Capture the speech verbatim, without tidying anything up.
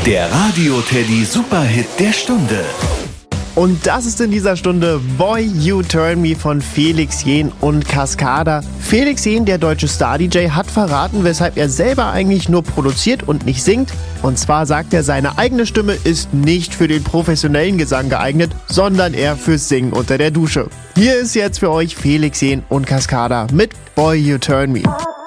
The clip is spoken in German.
Der Radio-Teddy Superhit der Stunde. Und das ist in dieser Stunde Boy You Turn Me von Felix Jähn und Cascada. Felix Jähn, der deutsche Star-D J, hat verraten, weshalb er selber eigentlich nur produziert und nicht singt. Und zwar sagt er, seine eigene Stimme ist nicht für den professionellen Gesang geeignet, sondern eher fürs Singen unter der Dusche. Hier ist jetzt für euch Felix Jähn und Cascada mit Boy You Turn Me.